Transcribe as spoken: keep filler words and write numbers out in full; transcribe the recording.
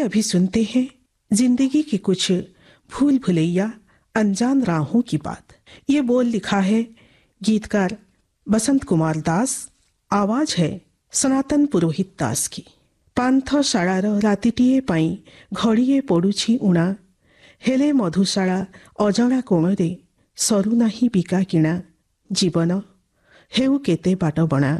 अभी सुनते हैं जिंदगी की कुछ भूल भुलैया अनजान राहों की बात। ये बोल लिखा है गीतकार बसंत कुमार दास, आवाज है सनातन पुरोहित दास की। पांथ शाଳାର ରାତିଟିଏ ପାଇଁ ଘଡ଼ିଏ ପଡ଼ୁଛି ଉଣା, ହେଲେ ମଧୁଶାଳା ଅଜଣା କୋଣରେ ସରୁ ନାହିଁ ବିକା କିଣା। ଜୀବନ ହେଉ କେତେ ବାଟ ବଣା।